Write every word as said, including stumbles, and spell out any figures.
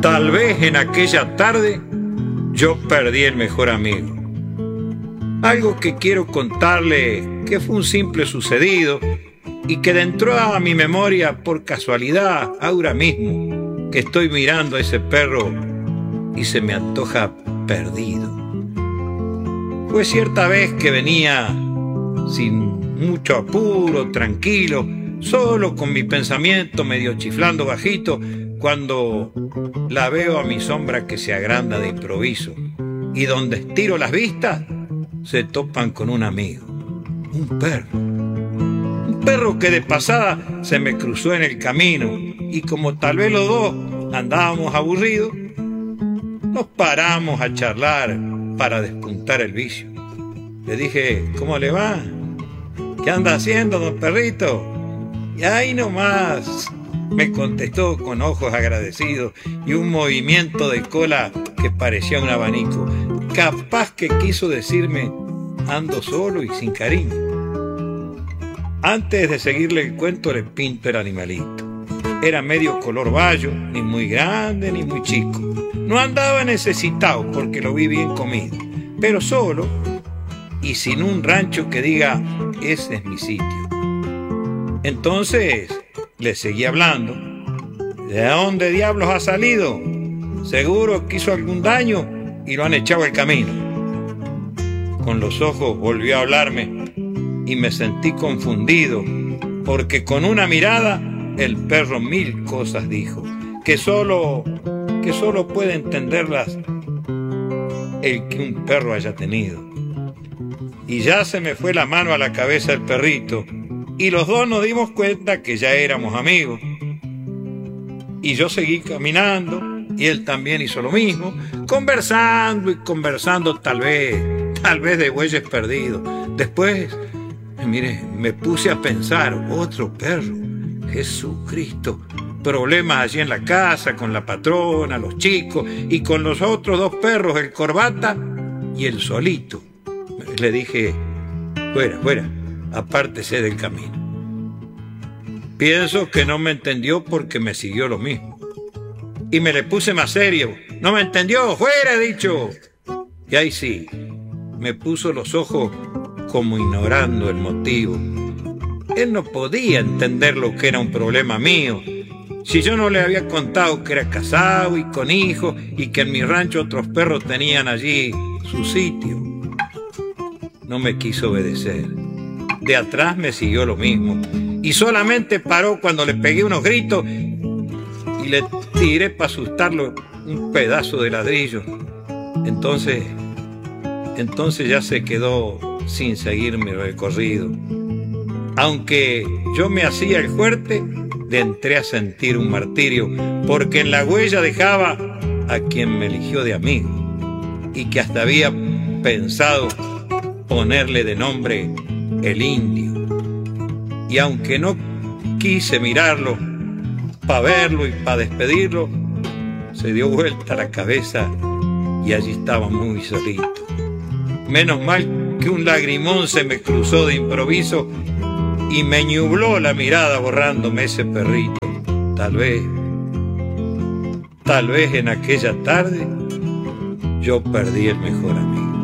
Tal vez en aquella tarde yo perdí el mejor amigo. Algo que quiero contarle que fue un simple sucedido y que entró a mi memoria por casualidad ahora mismo que estoy mirando a ese perro y se me antoja perdido. Fue cierta vez que venía sin mucho apuro, tranquilo, solo con mi pensamiento medio chiflando bajito, cuando la veo a mi sombra que se agranda de improviso, y donde estiro las vistas se topan con un amigo, un perro. Un perro que de pasada se me cruzó en el camino, y como tal vez los dos andábamos aburridos, nos paramos a charlar para despuntar el vicio. Le dije, ¿cómo le va? ¿Qué anda haciendo, don perrito? Y ahí nomás me contestó con ojos agradecidos y un movimiento de cola que parecía un abanico. Capaz que quiso decirme, ando solo y sin cariño. Antes de seguirle el cuento le pinto el animalito. Era medio color bayo, ni muy grande ni muy chico. No andaba necesitado porque lo vi bien comido, pero solo y sin un rancho que diga, ese es mi sitio. Entonces le seguí hablando. ¿De dónde diablos ha salido? Seguro que hizo algún daño y lo han echado al camino. Con los ojos volvió a hablarme y me sentí confundido, porque con una mirada el perro mil cosas dijo, que solo, que solo puede entenderlas el que un perro haya tenido. Y ya se me fue la mano a la cabeza del perrito, y los dos nos dimos cuenta que ya éramos amigos. Y yo seguí caminando, y él también hizo lo mismo, conversando y conversando tal vez, tal vez de bueyes perdidos. Después, mire, me puse a pensar, otro perro, Jesucristo, problemas allí en la casa, con la patrona, los chicos, y con los otros dos perros, el corbata y el solito. Le dije, fuera, fuera, apártese del camino. Pienso que no me entendió porque me siguió lo mismo. Y me le puse más serio. No me entendió, fuera, he dicho. Y ahí sí, me puso los ojos como ignorando el motivo. Él no podía entender lo que era un problema mío. Si yo no le había contado que era casado y con hijos y que en mi rancho otros perros tenían allí su sitio. No me quiso obedecer. De atrás me siguió lo mismo. Y solamente paró cuando le pegué unos gritos y le tiré para asustarlo un pedazo de ladrillo. Entonces, entonces ya se quedó sin seguir mi recorrido. Aunque yo me hacía el fuerte, le entré a sentir un martirio, porque en la huella dejaba a quien me eligió de amigo y que hasta había pensado ponerle de nombre el Indio. Y aunque no quise mirarlo para verlo y para despedirlo, se dio vuelta la cabeza y allí estaba muy solito. Menos mal que un lagrimón se me cruzó de improviso y me nubló la mirada borrándome ese perrito. Tal vez, tal vez en aquella tarde yo perdí el mejor amigo.